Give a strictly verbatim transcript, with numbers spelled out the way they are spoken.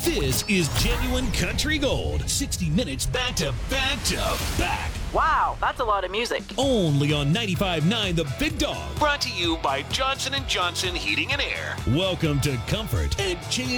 This is Genuine Country Gold. sixty minutes back to back to back. Wow, that's a lot of music. Only on ninety-five point nine The Big Dog. Brought to you by Johnson and Johnson Heating and Air. Welcome to Comfort and J